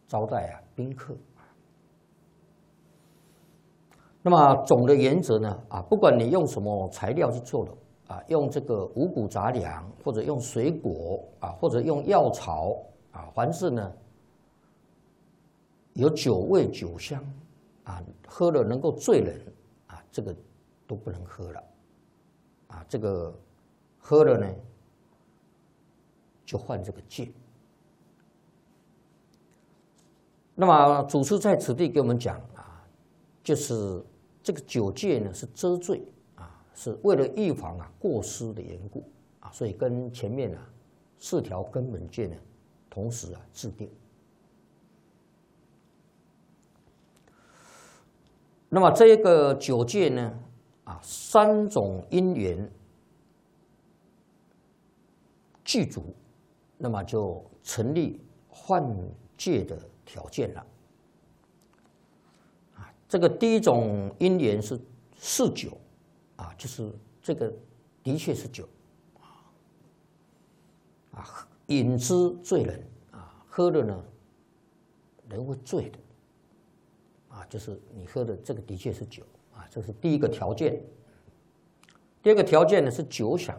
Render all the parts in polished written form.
招待宾客。那么总的原则呢不管你用什么材料去做的用这个五谷杂粮，或者用水果或者用药草凡是呢有酒味酒香喝了能够醉人这个都不能喝了这个喝了呢就犯这个戒。那么祖师在此地给我们讲就是这个酒戒呢是遮罪是为了预防过失的缘故所以跟前面4条根本戒呢同时制定。那么这个酒戒呢3种因缘具足，那么就成立犯戒的条件了。这个第一种因缘是嗜酒就是这个的确是酒饮之醉人喝了呢人会醉的就是你喝的这个的确是酒这是第一个条件。第二个条件呢是酒想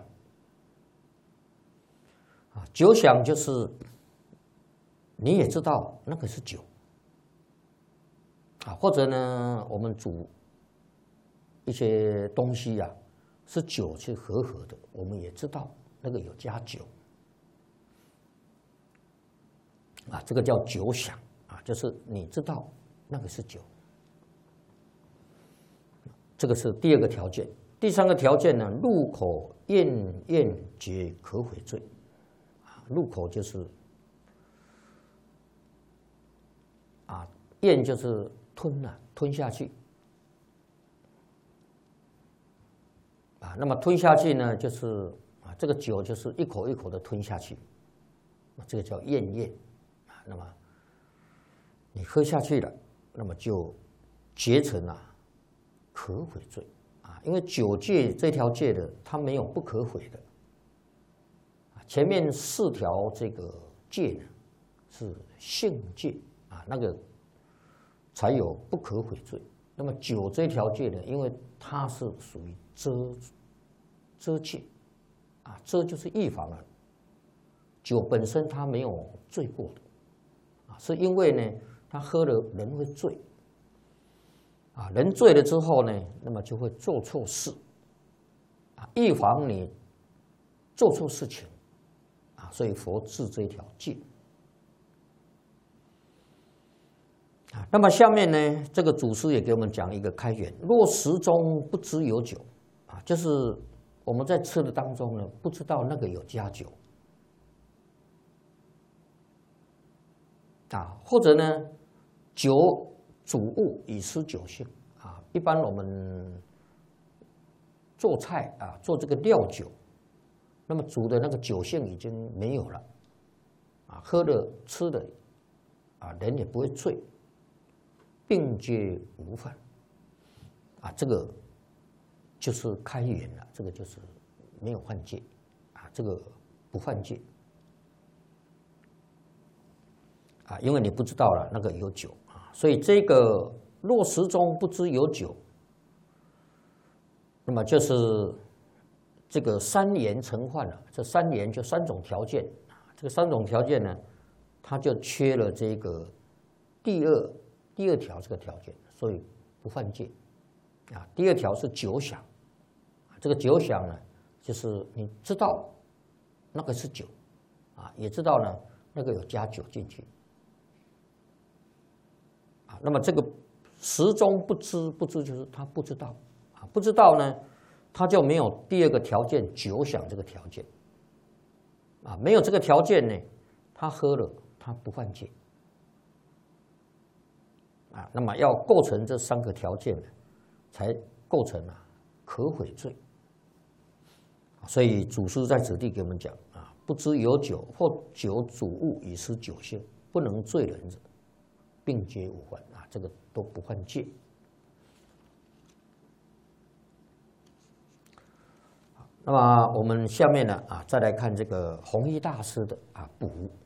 酒想就是你也知道那个是酒或者呢我们煮一些东西是酒去和的，我们也知道那个有加酒这个叫酒想就是你知道那个是酒。这个是第二个条件。第三个条件呢，入口咽皆可悔罪入口就是咽就是吞下去那么吞下去呢就是这个酒就是一口一口的吞下去这个叫咽那么你喝下去了，那么就结成可悔罪因为酒戒这条戒的它没有不可悔的前面4条这个戒呢是性戒那个才有不可悔罪。那么酒这条戒呢，因为它是属于遮戒遮就是预防了酒本身它没有罪过的是因为呢他喝了人会醉人醉了之后呢，那么就会做错事预防你做错事情所以佛制这条戒那么下面呢，这个祖师也给我们讲一个开源：若食中不知有酒就是我们在吃的当中呢，不知道那个有加酒或者呢酒主物以失酒性一般我们做菜做这个料酒，那么煮的那个酒性已经没有了喝的吃的人也不会醉，并皆无犯这个就是开源了，这个就是没有犯戒这个不犯戒因为你不知道了那个有酒所以这个若食中不知有酒，那么就是这个3缘成患了。这3缘就3种条件这个3种条件呢，它就缺了这个第二条这个条件，所以不犯戒第2条是酒想这个酒想呢，就是你知道那个是酒也知道呢那个有加酒进去那么这个食中不知就是他不知道不知道呢，他就没有第2个条件酒想这个条件没有这个条件呢，他喝了他不犯戒那么要构成这3个条件呢，才构成可悔罪。所以祖师在此地给我们讲不知有酒或酒主物以失酒性，不能醉人者，并皆无犯这个都不犯戒。那么我们下面呢再来看这个弘一大师的补。